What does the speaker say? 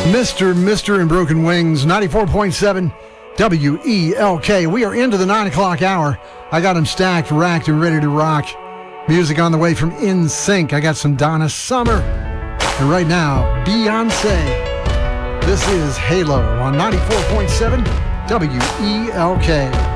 Mr. and Broken Wings, 94.7 WELK. We are into the 9 o'clock hour. I got them stacked, racked, and ready to rock. Music on the way from NSYNC. I got some Donna Summer. And right now, Beyonce. This is Halo on 94.7 WELK.